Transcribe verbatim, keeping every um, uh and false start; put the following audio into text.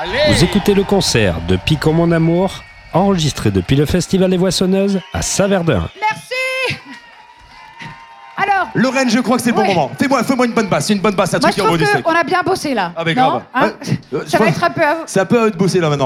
Allez. Vous écoutez le concert de Piquant mon amour, enregistré depuis le Festival des Voissonneuses à Saverdun. Merci. Alors, Lorraine, je crois que c'est le bon Ouais. moment. Fais-moi, fais-moi une bonne basse, une bonne basse, un moi truc je qui trouve rebondit sec. qu'on a bien bossé là. Ah, mais non grave. Hein Ouais. Euh, je Ça va pense- être un peu... à vous. C'est un peu à eux de bosser là maintenant.